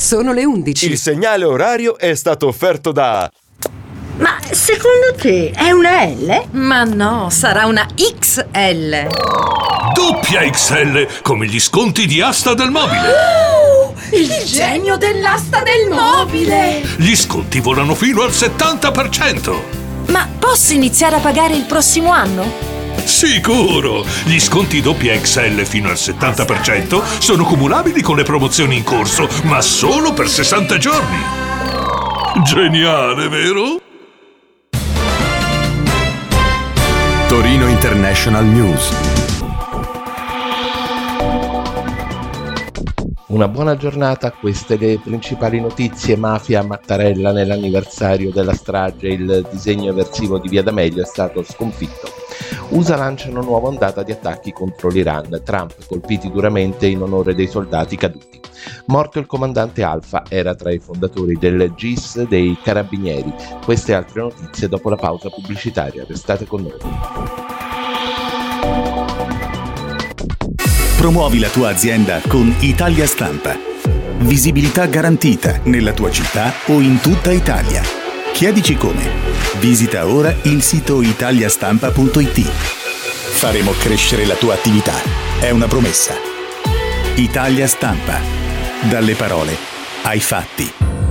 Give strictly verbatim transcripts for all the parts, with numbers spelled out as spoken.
sono le undici. Il segnale orario è stato offerto da... Ma secondo te è una L? Ma no, sarà una X L. Doppia X L, come gli sconti di Asta del Mobile. Oh, il genio dell'asta del mobile. Gli sconti volano fino al settanta per cento. Ma posso iniziare a pagare il prossimo anno? Sicuro! Gli sconti doppia X L fino al settanta per cento sono cumulabili con le promozioni in corso, ma solo per sessanta giorni. Geniale, vero? Torino International News. Una buona giornata, queste le principali notizie. Mafia a Mattarella nell'anniversario della strage, il disegno eversivo di Via D'Amelio è stato sconfitto. U S A lanciano nuova ondata di attacchi contro l'Iran, Trump colpiti duramente in onore dei soldati caduti. Morto il comandante Alfa, era tra i fondatori del G I S dei Carabinieri. Queste e altre notizie dopo la pausa pubblicitaria, restate con noi. Promuovi la tua azienda con Italia Stampa. Visibilità garantita nella tua città o in tutta Italia. Chiedici come. Visita ora il sito italiastampa punto it. Faremo crescere la tua attività. È una promessa. Italia Stampa. Dalle parole ai fatti.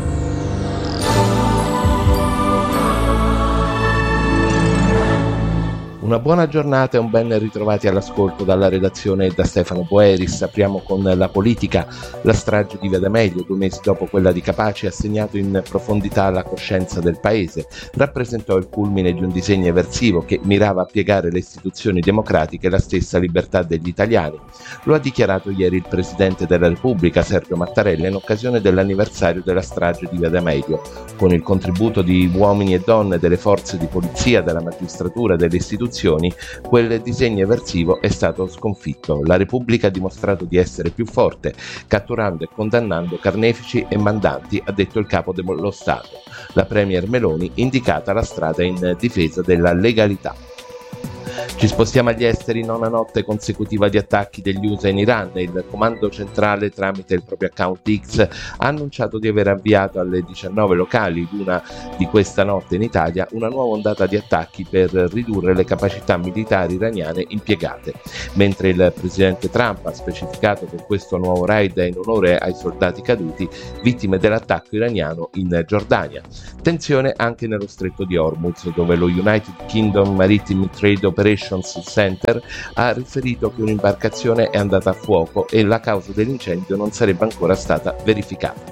Una buona giornata e un ben ritrovati all'ascolto dalla redazione e da Stefano Boeris. Apriamo con la politica. La strage di Via D'Amelio, due mesi dopo quella di Capaci, ha segnato in profondità la coscienza del paese. Rappresentò il culmine di un disegno eversivo che mirava a piegare le istituzioni democratiche e la stessa libertà degli italiani. Lo ha dichiarato ieri il Presidente della Repubblica, Sergio Mattarella, in occasione dell'anniversario della strage di Via D'Amelio. Con il contributo di uomini e donne, delle forze di polizia, della magistratura, delle istituzioni, quel disegno eversivo è stato sconfitto. La Repubblica ha dimostrato di essere più forte, catturando e condannando carnefici e mandanti, ha detto il capo dello Stato. La premier Meloni indicata la strada in difesa della legalità. Ci spostiamo agli esteri. Nona notte consecutiva di attacchi degli U S A in Iran. Il comando centrale, tramite il proprio account X, ha annunciato di aver avviato alle diciannove locali, l'una di questa notte in Italia, una nuova ondata di attacchi per ridurre le capacità militari iraniane impiegate. Mentre il presidente Trump ha specificato che questo nuovo raid è in onore ai soldati caduti, vittime dell'attacco iraniano in Giordania. Tensione anche nello stretto di Hormuz, dove lo United Kingdom Maritime Trade Operations Center ha riferito che un'imbarcazione è andata a fuoco e la causa dell'incendio non sarebbe ancora stata verificata.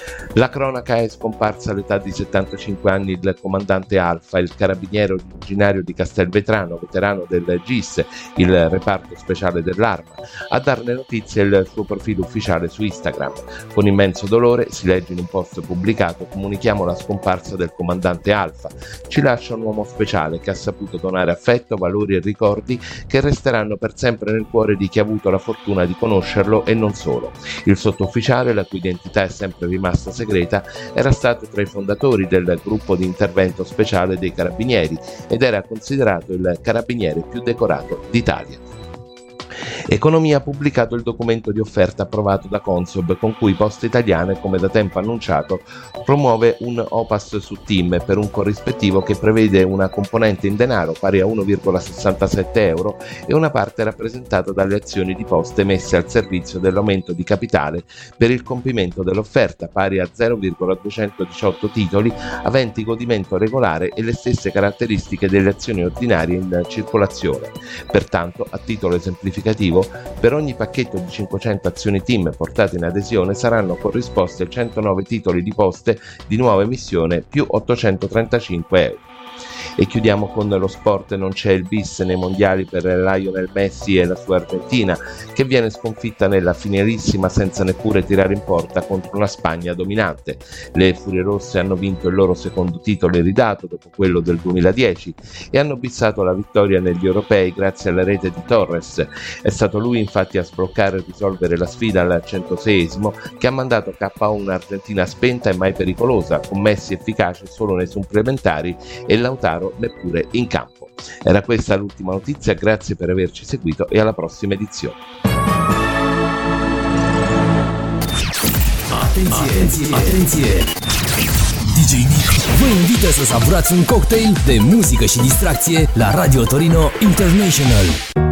La cronaca: è scomparsa all'età di settantacinque anni il comandante Alfa, il carabiniere originario di Castelvetrano, veterano del G I S, il reparto speciale dell'Arma. A darne notizia il suo profilo ufficiale su Instagram. Con immenso dolore, si legge in un post pubblicato: comunichiamo la scomparsa del comandante Alfa. Ci lascia un uomo speciale che ha saputo donare affetto, valori e ricordi che resteranno per sempre nel cuore di chi ha avuto la fortuna di conoscerlo e non solo. Il sottufficiale, la cui identità è sempre rimasta segreta, era stato tra i fondatori del gruppo di intervento speciale dei Carabinieri ed era considerato il carabiniere più decorato d'Italia. Economia ha pubblicato il documento di offerta approvato da Consob, con cui Poste Italiane, come da tempo annunciato, promuove un O P A S su TIM per un corrispettivo che prevede una componente in denaro pari a uno virgola sessantasette euro e una parte rappresentata dalle azioni di Poste messe al servizio dell'aumento di capitale per il compimento dell'offerta, pari a zero virgola duecentodiciotto titoli aventi godimento regolare e le stesse caratteristiche delle azioni ordinarie in circolazione. Pertanto, a titolo esemplificativo, per ogni pacchetto di cinquecento azioni TIM portate in adesione saranno corrisposti centonove titoli di Poste di nuova emissione più ottocentotrentacinque euro. E chiudiamo con lo sport. Non c'è il bis nei mondiali per Lionel Messi e la sua Argentina, che viene sconfitta nella finalissima senza neppure tirare in porta contro una Spagna dominante. Le Furie Rosse hanno vinto il loro secondo titolo iridato dopo quello del duemiladieci e hanno bissato la vittoria negli europei grazie alla rete di Torres. È stato lui infatti a sbloccare e risolvere la sfida al centoseiesimo, che ha mandato K O un'Argentina spenta e mai pericolosa, con Messi efficace solo nei supplementari e Lautaro neppure in campo. Era questa l'ultima notizia, grazie per averci seguito e alla prossima edizione. Atenție, atenție, atenție! D J Nick vă invită să savurați un cocktail de muzică și distracție la Radio Torino International.